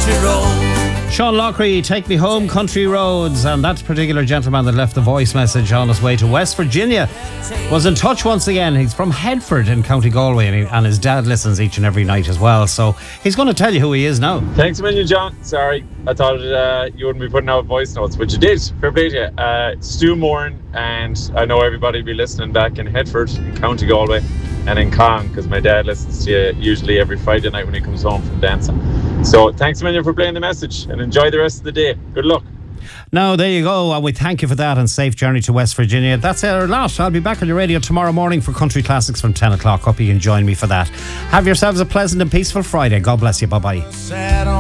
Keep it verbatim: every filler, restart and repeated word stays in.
country road. Sean Lockery, Take Me Home, Country Roads. And that particular gentleman that left the voice message on his way to West Virginia was in touch once again. He's from Headford in County Galway, and, he, and his dad listens each and every night as well. So he's going to tell you who he is now. Thanks a million, John. Sorry, I thought uh, you wouldn't be putting out voice notes, but you did. Fair play to you. Uh, Stu Moran, and I know everybody will be listening back in Headford in County Galway and in Cong, because my dad listens to you usually every Friday night when he comes home from dancing. So thanks a million for playing the message, and enjoy the rest of the day. Good luck. Now, there you go. And we thank you for that, and safe journey to West Virginia. That's our lot. I'll be back on your radio tomorrow morning for Country Classics from ten o'clock. Hope you can join me for that. Have yourselves a pleasant and peaceful Friday. God bless you. Bye-bye.